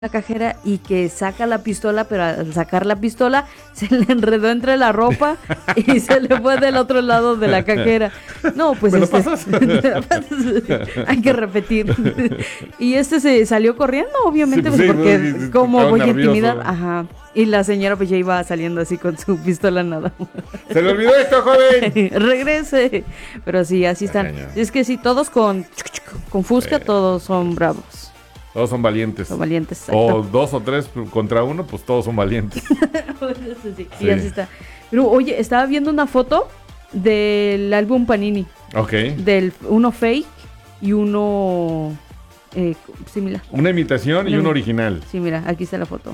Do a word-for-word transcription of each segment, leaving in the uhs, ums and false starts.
la cajera y que saca la pistola, pero al sacar la pistola se le enredó entre la ropa y se le fue del otro lado de la cajera. No, pues ¿Me lo este, pasas? hay que repetir. Y este se salió corriendo, obviamente, Sí, pues sí, porque no, sí, sí, como estaba voy a nervioso. intimidar, ajá. Y la señora pues ya iba saliendo así con su pistola nada más. ¡Se le olvidó esto, joven! Regrese. Pero sí, así están. Caña. Es que sí, todos con, con Fusca, Sí. todos son bravos. Todos son valientes. Son valientes. O exacto. dos o tres contra uno, pues todos son valientes. Sí, sí, Sí. así está. Pero oye, estaba viendo una foto del álbum Panini. Ok. Del uno fake y uno eh, similar. Una imitación y Una un imi- original. Sí, mira, aquí está la foto.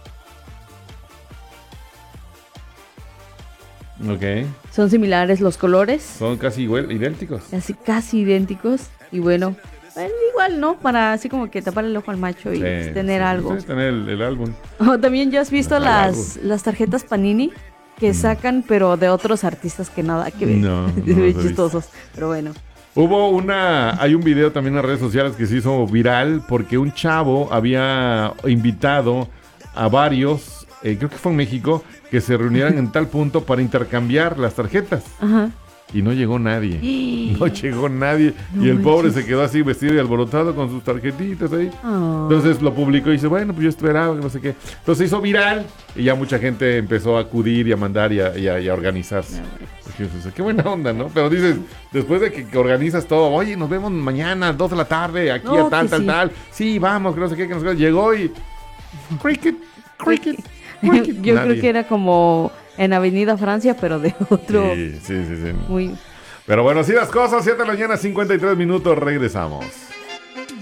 Ok. Son similares los colores, Son casi igual, idénticos. así casi idénticos. Y bueno, bueno, igual, ¿no? Para así como que tapar el ojo al macho y Sí, pues, tener sí, algo. sí, tener el, el álbum. O también ya has visto Ajá, las, las tarjetas Panini que sacan, pero de otros artistas que nada que ver. No, no Muy los he visto. chistosos. Pero bueno. Hubo una, hay un video también en las redes sociales que se hizo viral porque un chavo había invitado a varios, eh, creo que fue en México, que se reunieran en tal punto para intercambiar las tarjetas. Ajá. Y no llegó nadie. No llegó nadie. No y el pobre manches. se quedó así vestido y alborotado con sus tarjetitas ahí. Ah. Entonces lo publicó y dice, bueno, pues yo esperaba, no sé qué. Entonces se hizo viral y ya mucha gente empezó a acudir y a mandar y a, y a- y a organizarse. Ah, bueno. Porque, pues, qué buena onda, ¿no? Pero dices, después de que, que organizas todo, oye, nos vemos mañana a dos de la tarde, aquí No, a tal, que tal, sí. tal. Sí, vamos, que no sé qué, que no sé qué. Llegó y... Cricket, cricket, Yo cricket. creo Nadie. que era como en Avenida Francia, pero de otro. Sí, sí, sí, sí. Muy. Pero bueno, así las cosas, siete de la mañana, cincuenta y tres minutos, regresamos.